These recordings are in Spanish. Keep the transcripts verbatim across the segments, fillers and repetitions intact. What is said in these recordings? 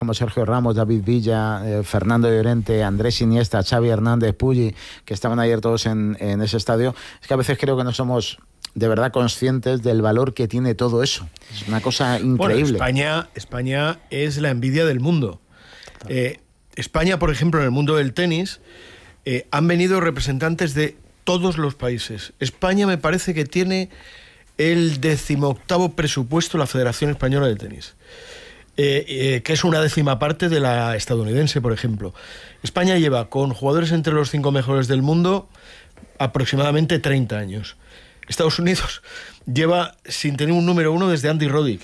como Sergio Ramos, David Villa, eh, Fernando Llorente, Andrés Iniesta, Xavi Hernández, Pulli, que estaban ayer todos en, en ese estadio, es que a veces creo que no somos de verdad conscientes del valor que tiene todo eso. Es una cosa increíble. Bueno, España, España es la envidia del mundo. Eh, España, por ejemplo, en el mundo del tenis, eh, han venido representantes de todos los países. España me parece que tiene el decimoctavo presupuesto de la Federación Española de Tenis. Eh, eh, que es una décima parte de la estadounidense, por ejemplo. España lleva con jugadores entre los cinco mejores del mundo aproximadamente treinta años. Estados Unidos lleva sin tener un número uno desde Andy Roddick,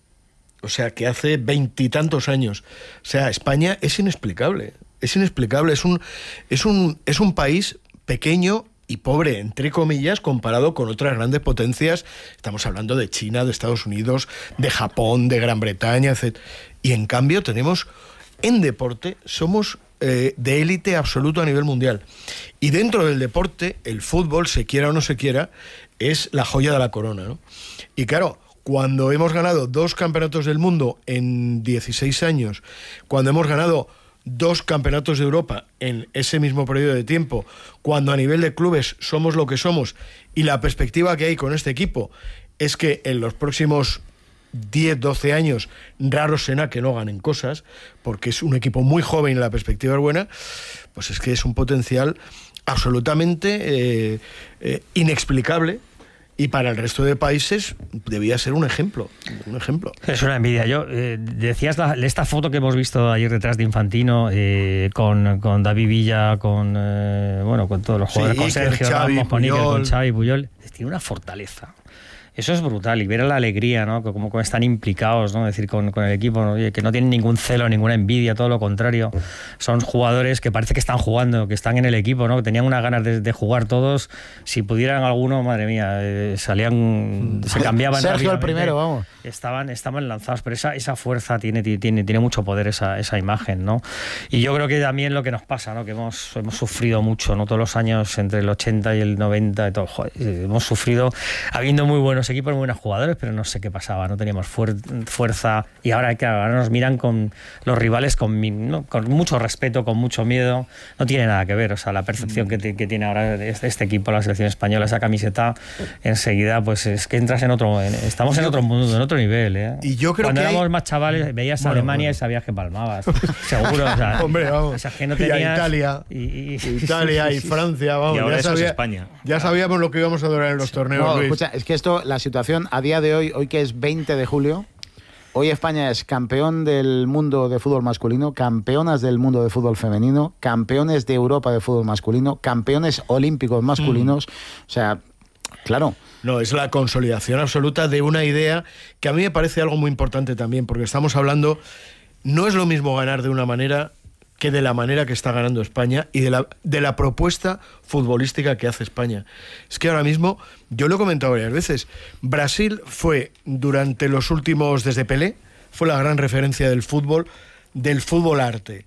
o sea, que hace veintitantos años. O sea, España es inexplicable, es inexplicable, es un, es un, es un país pequeño y pobre, entre comillas, comparado con otras grandes potencias. Estamos hablando de China, de Estados Unidos, de Japón, de Gran Bretaña, etcétera. Y en cambio tenemos, en deporte, somos eh, de élite absoluto a nivel mundial. Y dentro del deporte, el fútbol, se quiera o no se quiera, es la joya de la corona, ¿no? Y claro, cuando hemos ganado dos campeonatos del mundo en dieciséis años, cuando hemos ganado dos campeonatos de Europa en ese mismo periodo de tiempo, cuando a nivel de clubes somos lo que somos, y la perspectiva que hay con este equipo es que en los próximos diez, doce años raro será que no ganen cosas, porque es un equipo muy joven y la perspectiva es buena, pues es que es un potencial absolutamente eh, eh, inexplicable. Y para el resto de países debía ser un ejemplo, un ejemplo. Es una envidia. Yo eh, decías la, esta foto que hemos visto ayer detrás de Infantino, eh, con, con David Villa, con eh, bueno, con todos los jugadores, sí, con Sergio Ramos, con Iker, con Xavi, Puyol. Tiene una fortaleza. Eso es brutal, y ver la alegría, ¿no? Como, como están implicados, ¿no? Es decir, con, con el equipo, ¿no? Que no tienen ningún celo, ninguna envidia, todo lo contrario. Son jugadores que parece que están jugando, que están en el equipo, ¿no? Que tenían unas ganas de, de jugar todos. Si pudieran alguno, madre mía, eh, salían, se cambiaban. Sergio el primero, vamos. Estaban, estaban lanzados, pero esa, esa fuerza tiene, tiene, tiene mucho poder, esa, esa imagen, ¿no? Y yo creo que también lo que nos pasa, ¿no? Que hemos, hemos sufrido mucho, ¿no? Todos los años entre el ochenta y el noventa, y todo, joder, hemos sufrido habiendo muy buenos equipos, muy buenos jugadores, pero no sé qué pasaba, no teníamos fuer fuerza, y ahora, claro, ahora nos miran con los rivales con, ¿no? con mucho respeto, con mucho miedo. No tiene nada que ver, o sea, la percepción que, te, que tiene ahora este, este equipo, la selección española, esa camiseta, enseguida, pues es que entras en otro, en, estamos en otro mundo, en otro nivel, ¿eh? Y yo creo Cuando que éramos hay... más chavales, veías a bueno, Alemania bueno. y sabías que palmabas, seguro, o sea, hombre, vamos. O sea, que no tenías... tenías... Y a Italia, y, y... Italia y Francia, vamos. Y ahora ya eso sabía, es España. Ya sabíamos lo que íbamos a durar en los torneos, No, Luis. escucha, es que esto, la situación a día de hoy, hoy que es veinte de julio, hoy España es campeón del mundo de fútbol masculino, campeonas del mundo de fútbol femenino, campeones de Europa de fútbol masculino, campeones olímpicos masculinos. Mm. O sea, claro. No, es la consolidación absoluta de una idea que a mí me parece algo muy importante también, porque estamos hablando, no es lo mismo ganar de una manera que de la manera que está ganando España y de la, de la propuesta futbolística que hace España. Es que ahora mismo, yo lo he comentado varias veces, Brasil fue durante los últimos, desde Pelé, fue la gran referencia del fútbol, del fútbol arte.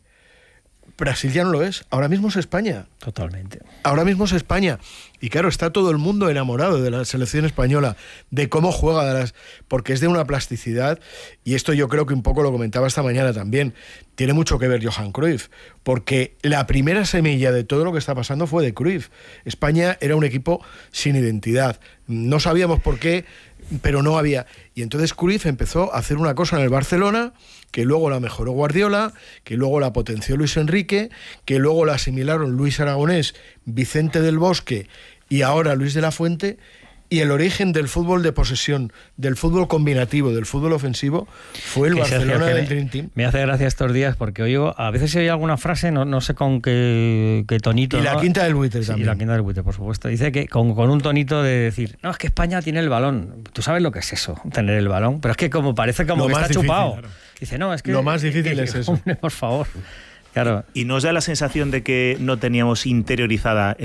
Brasil ya no lo es, ahora mismo es España. Totalmente. Ahora mismo es España. Y claro, está todo el mundo enamorado de la selección española, de cómo juega, de las, porque es de una plasticidad, y esto yo creo que un poco lo comentaba esta mañana también, tiene mucho que ver Johan Cruyff, porque la primera semilla de todo lo que está pasando fue de Cruyff. España era un equipo sin identidad, no sabíamos por qué, pero no había. Y entonces Cruyff empezó a hacer una cosa en el Barcelona, que luego la mejoró Guardiola, que luego la potenció Luis Enrique, que luego la asimilaron Luis Aragonés, Vicente del Bosque y ahora Luis de la Fuente. Y el origen del fútbol de posesión, del fútbol combinativo, del fútbol ofensivo, fue el que Barcelona Sergio, del Dream Team. Me hace gracia estos días porque oigo, a veces se oye alguna frase, no, no sé con qué, qué tonito. Y la ¿no? quinta del buitre sí, también. Y la quinta del buitre, por supuesto. Dice que con, con un tonito de decir, no, es que España tiene el balón. Tú sabes lo que es eso, tener el balón. Pero es que como parece como lo que está difícil, chupado. Claro. Dice, no, es que... Lo más difícil que, es que, eso. Hombre, por favor. Claro. ¿Y nos da la sensación de que no teníamos interiorizada esa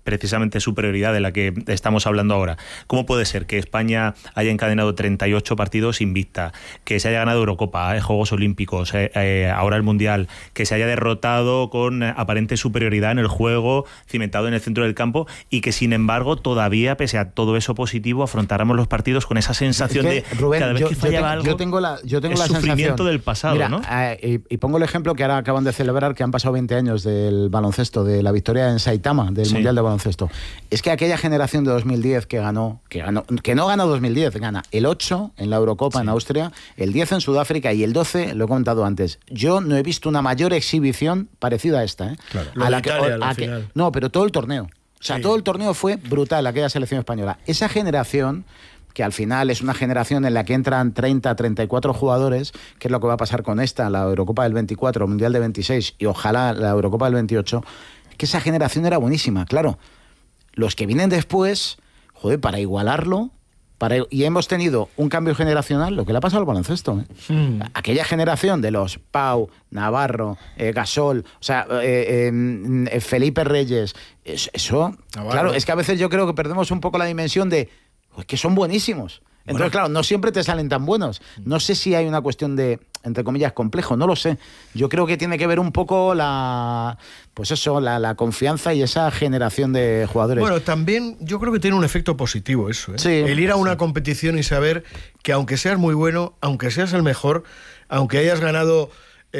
precisamente superioridad de la que estamos hablando ahora. ¿Cómo puede ser que España haya encadenado treinta y ocho partidos invicta, que se haya ganado Eurocopa, eh, Juegos Olímpicos, eh, eh, ahora el Mundial, que se haya derrotado con aparente superioridad en el juego, cimentado en el centro del campo, y que sin embargo todavía, pese a todo eso positivo, afrontáramos los partidos con esa sensación es que, de Rubén, cada vez yo, que fallaba yo, algo, yo tengo la, yo tengo el la sufrimiento sensación, del pasado, mira, ¿no? Eh, y, y pongo el ejemplo que ahora acaban de celebrar, que han pasado veinte años del baloncesto, de la victoria en Saitama, del Sí. Mundial de Baloncesto. Es que aquella generación de dos mil diez que ganó, que ganó, que no ganó dos mil diez, gana el ocho en la Eurocopa sí. en Austria, el diez en Sudáfrica y el doce, lo he contado antes. Yo no he visto una mayor exhibición parecida a esta, ¿eh? Claro. A la que, Italia, a a que, final. no, pero todo el torneo. O sea, sí. todo el torneo fue brutal, aquella selección española. Esa generación, que al final es una generación en la que entran treinta, treinta y cuatro jugadores, que es lo que va a pasar con esta, la Eurocopa del veinticuatro, el Mundial de veintiséis y ojalá la Eurocopa del veintiocho, que esa generación era buenísima, claro. Los que vienen después, joder, para igualarlo, para, y hemos tenido un cambio generacional, lo que le ha pasado al baloncesto, ¿eh? Mm. Aquella generación de los Pau, Navarro, eh, Gasol, o sea, eh, eh, Felipe Reyes, eso, Navarro. Claro, es que a veces yo creo que perdemos un poco la dimensión de pues, que son buenísimos. Entonces, bueno, claro, no siempre te salen tan buenos. No sé si hay una cuestión de, entre comillas, complejo, no lo sé. Yo creo que tiene que ver un poco la, pues eso, la, la confianza y esa generación de jugadores. Bueno, también yo creo que tiene un efecto positivo eso, ¿eh? Sí, el ir a una sí. competición y saber que aunque seas muy bueno, aunque seas el mejor, aunque hayas ganado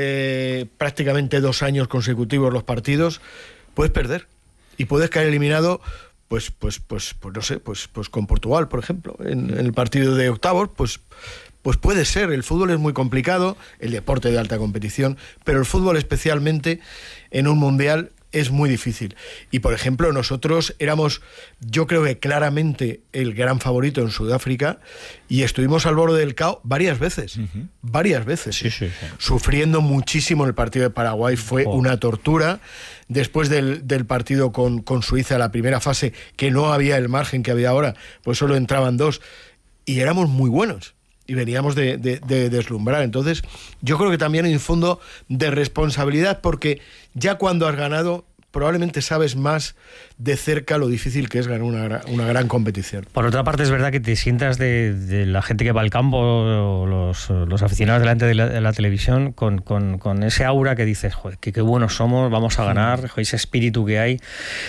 eh, prácticamente dos años consecutivos los partidos, puedes perder y puedes caer eliminado. Pues, pues, pues, pues no sé, pues, pues con Portugal, por ejemplo, en, en el partido de octavos, pues, pues puede ser. El fútbol es muy complicado, el deporte de alta competición, pero el fútbol especialmente en un mundial es muy difícil. Y por ejemplo, nosotros éramos, yo creo que claramente el gran favorito en Sudáfrica y estuvimos al borde del caos varias veces, uh-huh. varias veces, sí, sí, sí. sufriendo muchísimo en el partido de Paraguay, fue oh. una tortura. Después del, del partido con, con Suiza, la primera fase, que no había el margen que había ahora, pues solo entraban dos, y éramos muy buenos. Y veníamos de, de, de deslumbrar. Entonces, yo creo que también hay un fondo de responsabilidad, porque ya cuando has ganado, probablemente sabes más de cerca lo difícil que es ganar una, una gran competición. Por otra parte, es verdad que te sientas de, de la gente que va al campo, o los, los aficionados delante de la, de la televisión, con, con, con ese aura que dices, joder, que qué buenos somos, vamos a ganar, joder, ese espíritu que hay.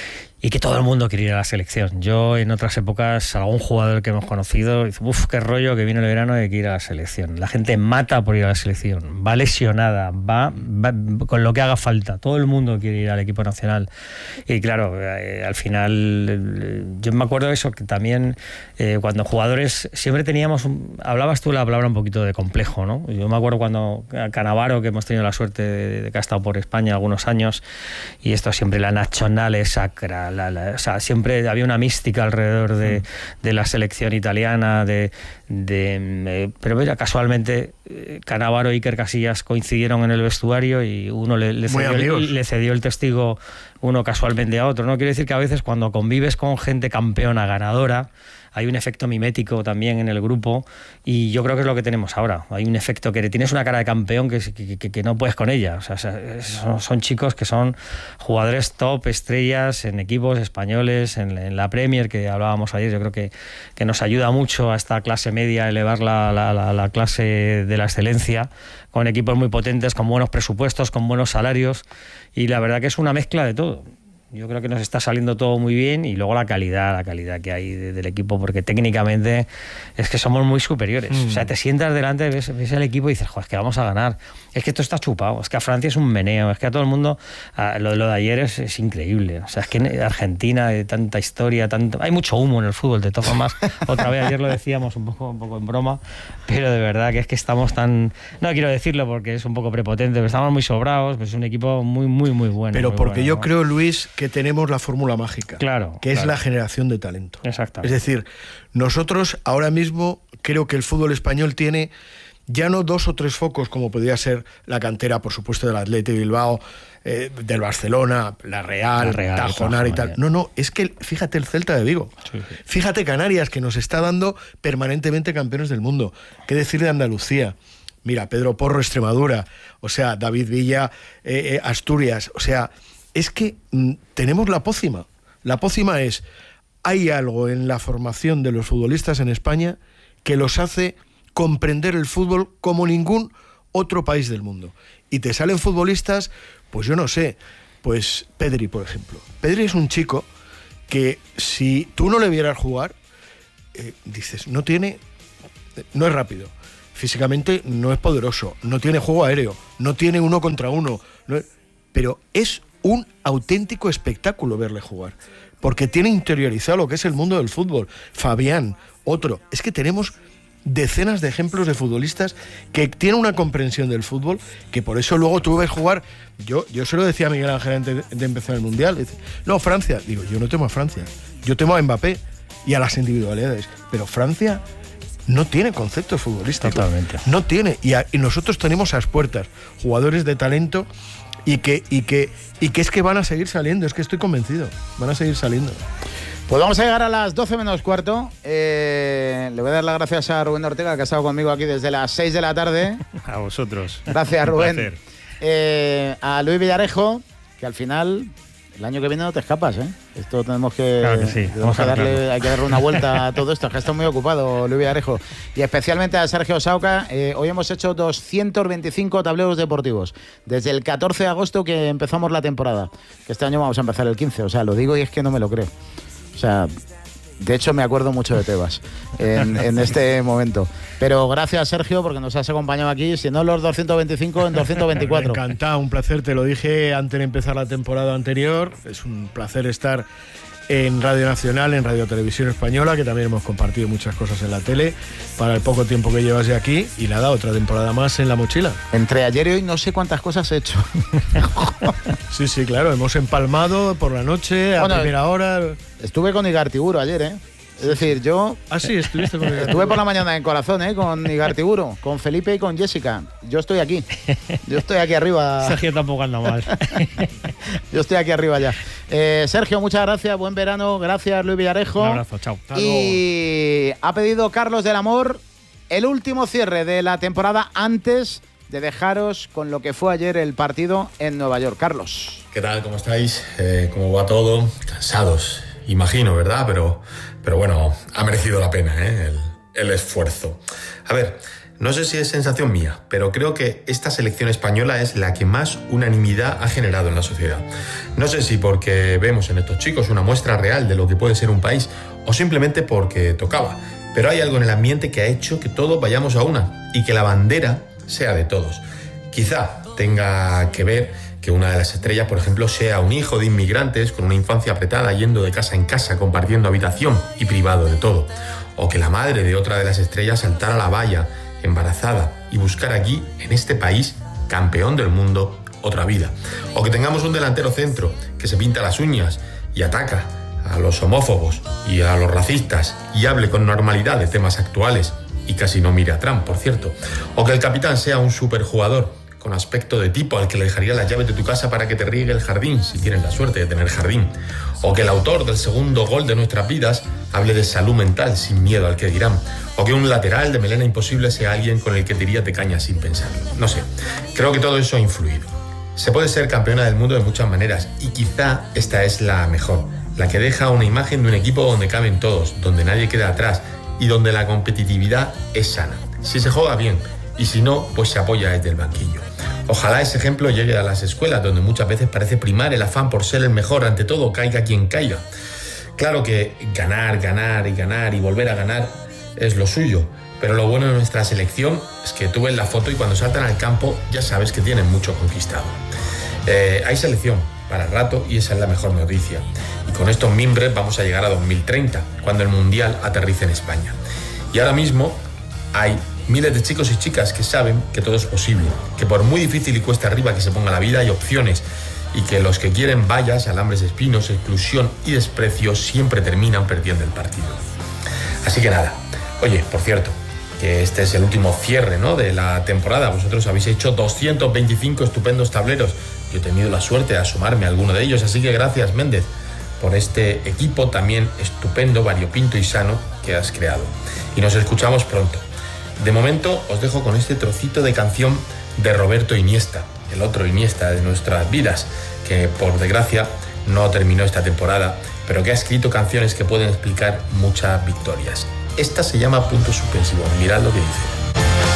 Y que todo el mundo quiere ir a la selección. Yo en otras épocas, algún jugador que hemos conocido dice, uff, qué rollo que viene el verano y hay que ir a la selección. La gente mata por ir a la selección, va lesionada, va, va con lo que haga falta. Todo el mundo quiere ir al equipo nacional. Y claro, eh, al final, eh, yo me acuerdo de eso, que también eh, cuando jugadores, siempre teníamos, un, hablabas tú la palabra un poquito de complejo, ¿no? Yo me acuerdo cuando Cannavaro, que hemos tenido la suerte de, de que ha estado por España algunos años, y esto siempre, la nacional sacra, La, la, o sea, siempre había una mística alrededor de, de la selección italiana, de, de eh, pero mira, casualmente Cannavaro y Iker Casillas coincidieron en el vestuario y uno le, le, cedió, el, le cedió el testigo uno casualmente a otro, ¿no? Quiero decir que a veces cuando convives con gente campeona, ganadora, hay un efecto mimético también en el grupo, y yo creo que es lo que tenemos ahora. Hay un efecto que tienes una cara de campeón que, que, que, que no puedes con ella. O sea, son, son chicos que son jugadores top, estrellas en equipos españoles, en, en la Premier, que hablábamos ayer. Yo creo que, que nos ayuda mucho a esta clase media a elevar la, la, la, la clase de la excelencia, con equipos muy potentes, con buenos presupuestos, con buenos salarios, y la verdad que es una mezcla de todo. Yo creo que nos está saliendo todo muy bien, y luego la calidad, la calidad que hay de, del equipo, porque técnicamente es que somos muy superiores. Mm. O sea, te sientas delante, ves, ves el equipo y dices, joder, es que vamos a ganar. Es que esto está chupado, es que a Francia es un meneo, es que a todo el mundo, a, lo, lo de ayer es, es increíble. O sea, es que en Argentina hay tanta historia, tanto, hay mucho humo en el fútbol, de todas formas. Otra vez ayer lo decíamos un poco, un poco en broma, pero de verdad que es que estamos tan, no quiero decirlo porque es un poco prepotente, pero estamos muy sobrados, pues es un equipo muy, muy, muy bueno. Pero muy porque bueno, yo ¿no? creo, Luis, que tenemos la fórmula mágica, claro, que es claro. la generación de talento. Exactamente. Es decir, nosotros ahora mismo creo que el fútbol español tiene ya no dos o tres focos como podría ser la cantera, por supuesto, del Athletic Bilbao, eh, del Barcelona, la Real, la Real Tajonar y tal. No, no, es que fíjate el Celta de Vigo, sí, sí. Fíjate Canarias, que nos está dando permanentemente campeones del mundo. ¿Qué decir de Andalucía? Mira, Pedro Porro, Extremadura, o sea, David Villa, eh, eh, Asturias, o sea, es que mm, tenemos la pócima La pócima es, hay algo en la formación de los futbolistas en España que los hace comprender el fútbol como ningún otro país del mundo. Y te salen futbolistas, pues yo no sé, pues Pedri, por ejemplo. Pedri es un chico que si tú no le vieras jugar, eh, dices, no tiene, no es rápido, físicamente no es poderoso, no tiene juego aéreo, no tiene uno contra uno, no es, pero es un auténtico espectáculo verle jugar, porque tiene interiorizado lo que es el mundo del fútbol. Fabián, otro. Es que tenemos decenas de ejemplos de futbolistas que tienen una comprensión del fútbol, que por eso luego tú ves jugar. Yo, yo se lo decía a Miguel Ángel antes de empezar el Mundial. Dice, no, Francia. Digo, yo no temo a Francia. Yo temo a Mbappé y a las individualidades. Pero Francia no tiene conceptos futbolísticos. Totalmente. No tiene. Y, a, y nosotros tenemos a las puertas jugadores de talento y que, y, que, y que es que van a seguir saliendo. Es que estoy convencido. Van a seguir saliendo. Pues vamos a llegar a las doce menos cuarto. Eh, le voy a dar las gracias a Rubén Ortega, que ha estado conmigo aquí desde las seis de la tarde. A vosotros. Gracias, Rubén. Eh, a Luis Villarejo, que al final, el año que viene no te escapas, ¿eh? Esto tenemos que, claro que sí. tenemos que darle, hay que darle una vuelta a todo esto, es que está muy ocupado Luis Villarejo. Y especialmente a Sergio Sauca. Eh, hoy hemos hecho doscientos veinticinco tableros deportivos, desde el catorce de agosto que empezamos la temporada. Que este año vamos a empezar el quince, o sea, lo digo y es que no me lo creo. O sea, de hecho me acuerdo mucho de Tebas en, en este momento. Pero gracias, Sergio, porque nos has acompañado aquí. Si no los doscientos veinticinco, en doscientos veinticuatro. Encantado, un placer, te lo dije antes de empezar la temporada anterior. Es un placer estar en Radio Nacional, en Radio Televisión Española, que también hemos compartido muchas cosas en la tele, para el poco tiempo que llevas de aquí, y nada, otra temporada más en la mochila. Entre ayer y hoy no sé cuántas cosas he hecho. Sí, sí, claro, hemos empalmado por la noche, a bueno, primera hora. Estuve con Igartiburu ayer, ¿eh? Es decir, yo... Ah, sí, estuviste con Igartiburu. Estuve por la mañana en Corazón, ¿eh? Con Igartiburu, con Felipe y con Jessica. Yo estoy aquí. Yo estoy aquí arriba. Sergio tampoco anda mal. Yo estoy aquí arriba ya. Eh, Sergio, muchas gracias. Buen verano. Gracias, Luis Villarejo. Un abrazo, chao. Y ha pedido Carlos del Amor el último cierre de la temporada antes de dejaros con lo que fue ayer el partido en Nueva York. Carlos. ¿Qué tal? ¿Cómo estáis? Eh, ¿Cómo va todo? Cansados, imagino, ¿verdad? Pero, pero bueno, ha merecido la pena, ¿eh? el, el esfuerzo. A ver, no sé si es sensación mía, pero creo que esta selección española es la que más unanimidad ha generado en la sociedad. No sé si porque vemos en estos chicos una muestra real de lo que puede ser un país o simplemente porque tocaba, pero hay algo en el ambiente que ha hecho que todos vayamos a una y que la bandera sea de todos. Quizá tenga que ver que una de las estrellas, por ejemplo, sea un hijo de inmigrantes con una infancia apretada, yendo de casa en casa, compartiendo habitación y privado de todo. O que la madre de otra de las estrellas saltara a la valla, embarazada, y buscar aquí, en este país, campeón del mundo, otra vida. O que tengamos un delantero centro que se pinta las uñas y ataca a los homófobos y a los racistas y hable con normalidad de temas actuales y casi no mire a Trump, por cierto. O que el capitán sea un superjugador con aspecto de tipo al que le dejaría las llaves de tu casa para que te riegue el jardín, si tienes la suerte de tener jardín. O que el autor del segundo gol de nuestras vidas hable de salud mental sin miedo al que dirán. O que un lateral de melena imposible sea alguien con el que te irías de caña sin pensarlo. No sé, creo que todo eso ha influido. Se puede ser campeona del mundo de muchas maneras y quizá esta es la mejor, la que deja una imagen de un equipo donde caben todos, donde nadie queda atrás y donde la competitividad es sana. Si se juega bien y si no, pues se apoya desde el banquillo. Ojalá ese ejemplo llegue a las escuelas, donde muchas veces parece primar el afán por ser el mejor ante todo, caiga quien caiga. Claro que ganar, ganar y ganar y volver a ganar es lo suyo, pero lo bueno de nuestra selección es que tú ves la foto y cuando saltan al campo ya sabes que tienen mucho conquistado. Eh, hay selección para rato y esa es la mejor noticia. Y con estos mimbres vamos a llegar a dos mil treinta, cuando el Mundial aterrice en España. Y ahora mismo hay miles de chicos y chicas que saben que todo es posible, que por muy difícil y cuesta arriba que se ponga la vida hay opciones y que los que quieren vallas, alambres, espinos, exclusión y desprecio siempre terminan perdiendo el partido. Así que nada, oye, por cierto, que este es el último cierre, ¿no?, de la temporada. Vosotros habéis hecho doscientos veinticinco estupendos tableros. Yo he tenido la suerte de asomarme a alguno de ellos, así que gracias, Méndez, por este equipo también estupendo, variopinto y sano que has creado. Y nos escuchamos pronto. De momento os dejo con este trocito de canción de Roberto Iniesta, el otro Iniesta de nuestras vidas, que por desgracia no terminó esta temporada, pero pero que ha escrito canciones que pueden explicar muchas victorias. Esta se llama Punto Suspensivo. Mirad lo que dice.